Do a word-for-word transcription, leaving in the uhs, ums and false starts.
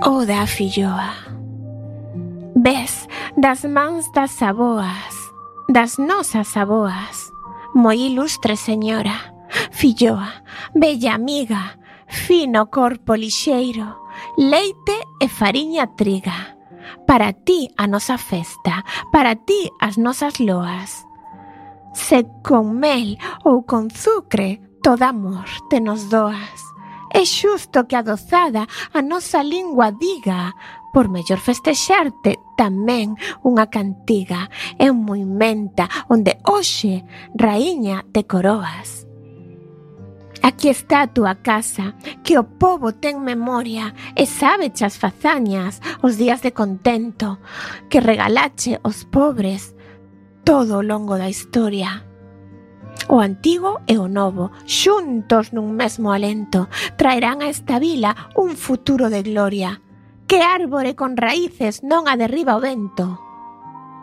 Oda filloa. Ves das mans das aboas, das nosas aboas, moi ilustre señora, filloa, bella amiga, fino corpo lixeiro, leite e fariña triga. Para ti a nosa festa, para ti as nosas loas. Se con mel ou con zucre, todo amor te nos doas. É xusto que adozada a nosa lingua diga, por mellor festexarte tamén unha cantiga. É un moimenta onde hoxe, raíña, te coroas. Aquí está a túa casa, que o pobo ten memoria e sabe as fazañas, os días de contento, que regalache aos pobres todo o longo da historia. O antigo e o novo, xuntos nun mesmo alento, traerán a esta vila un futuro de gloria. Que árbore con raíces non a derriba o vento.